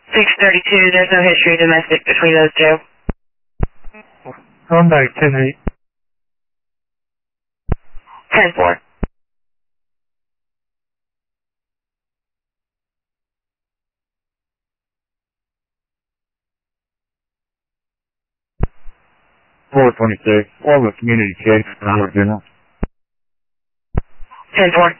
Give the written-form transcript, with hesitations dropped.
632, there's no history domestic between those two. Going back 10-8. 10-4. Four 26. Well, the community case, General. 10-4.